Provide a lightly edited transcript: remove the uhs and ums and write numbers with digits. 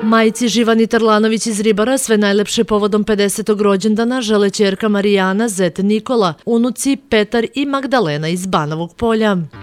Majci Živani Terlanović iz Ribara sve najlepše povodom 50. rođendana žele ćerka Marijana, zet Nikola, unuci Petar i Magdalena iz Banovog Polja.